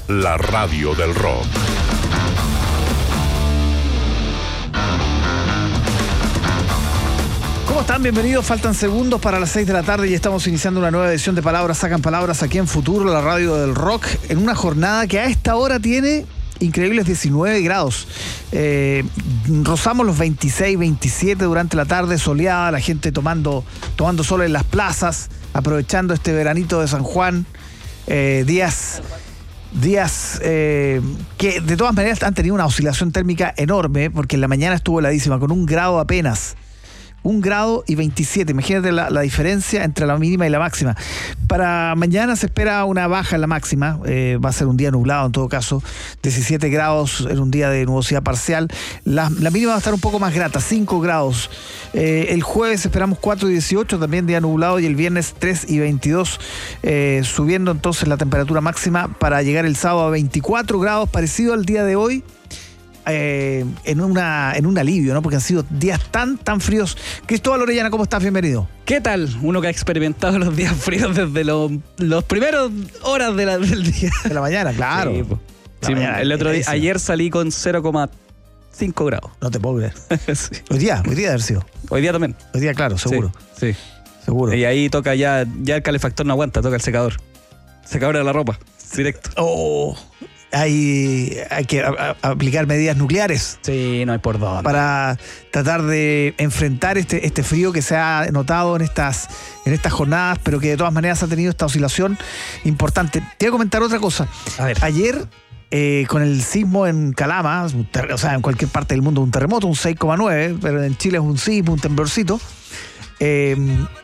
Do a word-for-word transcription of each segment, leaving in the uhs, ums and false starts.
la radio del rock. ¿Cómo están? Bienvenidos. Faltan segundos para las seis de la tarde y estamos iniciando una nueva edición de Palabras Sacan Palabras aquí en Futuro, la radio del rock, en una jornada que a esta hora tiene increíbles diecinueve grados. Eh, rozamos los veintiséis, veintisiete durante la tarde, soleada, la gente tomando, tomando sol en las plazas, aprovechando este veranito de San Juan. Eh, días... Días eh, que de todas maneras han tenido una oscilación térmica enorme, porque en la mañana estuvo heladísima, con un grado apenas. Un grado y veintisiete. Imagínate la, la diferencia entre la mínima y la máxima. Para mañana se espera una baja en la máxima. Eh, va a ser un día nublado en todo caso. diecisiete grados en un día de nubosidad parcial. La, la mínima va a estar un poco más grata, cinco grados. Eh, el jueves esperamos cuatro y dieciocho, también día nublado. Y el viernes tres y veintidós. Eh, subiendo entonces la temperatura máxima para llegar el sábado a veinticuatro grados, parecido al día de hoy. Eh, en, una, en un alivio, ¿no? Porque han sido días tan, tan fríos. Cristóbal Orellana, ¿cómo estás? Bienvenido. ¿Qué tal? Uno que ha experimentado los días fríos desde los, los primeros horas de la, del día. De la mañana, claro. Sí, la sí, mañana, el otro día, eso. ayer salí con cero coma cinco grados. No te puedo creer. Sí. Hoy día, hoy día debe haber sido. Hoy día también. Hoy día, claro, seguro. Sí, sí. Seguro. Y ahí toca ya, ya el calefactor no aguanta, toca el secador. Secador de la ropa, directo. Oh, hay, hay que a, a, aplicar medidas nucleares. Sí, no hay por dónde. Para tratar de enfrentar este, este frío que se ha notado en estas, en estas jornadas, pero que de todas maneras ha tenido esta oscilación importante. Te voy a comentar otra cosa. A ver. Ayer, eh, con el sismo en Calama, o sea, en cualquier parte del mundo un terremoto, un seis coma nueve, pero en Chile es un sismo, un temblorcito. Eh,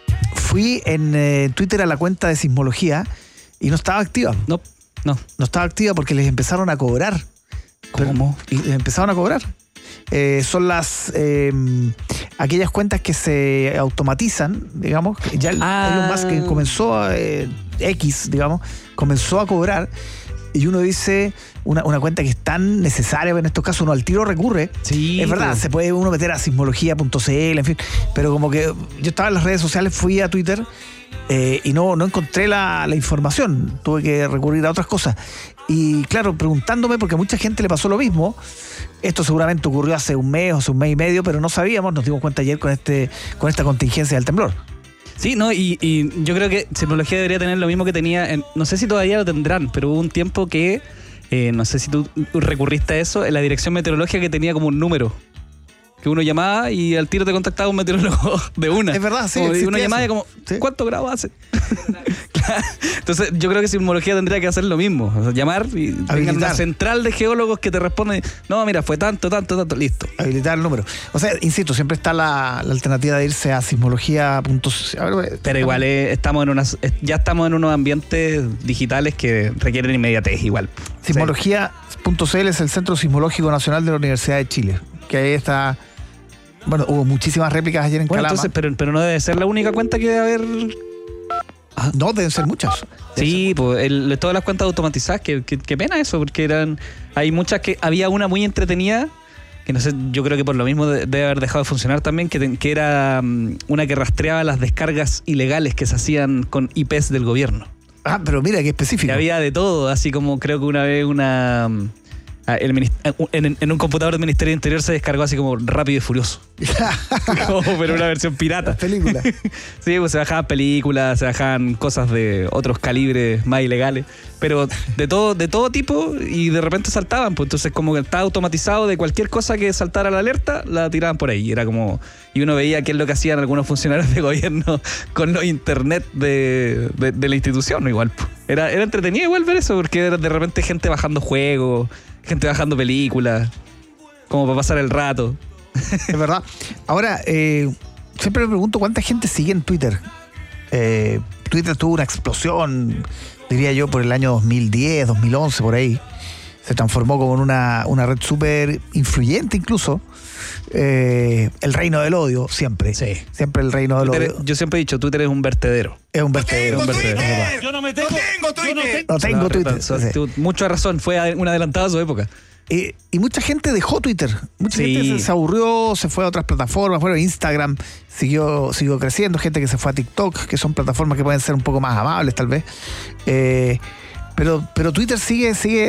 fui en eh, Twitter a la cuenta de sismología y no estaba activa. No, no. No estaba activa porque les empezaron a cobrar. ¿Cómo? Pero, les empezaron a cobrar. Eh, son las eh, aquellas cuentas que se automatizan, digamos. Ya el Ah. Elon Musk comenzó a, eh, X, digamos, comenzó a cobrar. Y uno dice, una, una cuenta que es tan necesaria, en estos casos uno al tiro recurre. Sí, es verdad, pues. se puede uno meter a sismología punto c l, en fin. Pero como que yo estaba en las redes sociales, fui a Twitter eh, y no, no encontré la, la información. Tuve que recurrir a otras cosas. Y claro, preguntándome, porque a mucha gente le pasó lo mismo. Esto seguramente ocurrió hace un mes o hace un mes y medio, pero no sabíamos, nos dimos cuenta ayer con, este, con esta contingencia del temblor. Sí, no, y, y yo creo que sismología debería tener lo mismo que tenía, en, no sé si todavía lo tendrán, pero hubo un tiempo que, eh, no sé si tú recurriste a eso, en la dirección meteorológica que tenía como un número, que uno llamaba y al tiro te contactaba un meteorólogo de una. Es verdad, sí. Como, y uno eso. llamaba y como, ¿Sí? ¿cuántos grados hace? Claro. Entonces yo creo que sismología tendría que hacer lo mismo, o sea, llamar y tengan una central de geólogos que te responden, no, mira, fue tanto, tanto, tanto, listo. Habilitar el número. O sea, insisto, siempre está la, la alternativa de irse a sismología punto c l. Pero igual eh, estamos en unas, eh, ya estamos en unos ambientes digitales que requieren inmediatez igual. Sismología punto c l es el Centro Sismológico Nacional de la Universidad de Chile, que ahí está. Bueno, hubo muchísimas réplicas ayer en Bueno, Calama. entonces, pero, pero no debe ser la única cuenta que debe haber. Ah, no, deben ser muchas. Sí, pues el, todas las cuentas automatizadas, que, que, que pena eso, porque eran. Hay muchas que. Había una muy entretenida, que no sé, yo creo que por lo mismo de, debe haber dejado de funcionar también, que, que era um, una que rastreaba las descargas ilegales que se hacían con I Pes del gobierno. Ah, pero mira qué específico. Y había de todo, así como creo que una vez una. Um, El en, en un computador del Ministerio del Interior se descargó así como Rápido y Furioso. Como, pero una versión pirata. Película. Sí, pues se bajaban películas, se bajaban cosas de otros calibres más ilegales, pero de todo, de todo tipo, y de repente saltaban, pues entonces como que estaba automatizado, de cualquier cosa que saltara la alerta, la tiraban por ahí. Era como, y uno veía qué es lo que hacían algunos funcionarios de gobierno con los internet de, de, de la institución, ¿no? Igual. Pues. Era, era entretenido igual ver eso, porque era de repente gente bajando juegos, gente bajando películas, como para pasar el rato. Es verdad. Ahora, eh, siempre me pregunto cuánta gente sigue en Twitter. Eh, Twitter tuvo una explosión, diría yo, por el año dos mil diez, dos mil once, por ahí. Se transformó como en una, una red súper influyente incluso. Eh, el reino del odio, siempre. Sí. Siempre el reino del Twitter, odio. yo siempre he dicho, Twitter es un vertedero. Es un vertedero. Es un vertedero. Yo no me tengo, no tengo Twitter. No tengo No, Twitter. so- Sí. tú- mucha razón, fue un adelantado a su época. Eh, y mucha gente dejó Twitter. Mucha Sí. gente se, se aburrió, se fue a otras plataformas. Bueno, Instagram siguió, siguió creciendo. Gente que se fue a TikTok, que son plataformas que pueden ser un poco más amables, tal vez. Eh, pero, pero Twitter sigue, sigue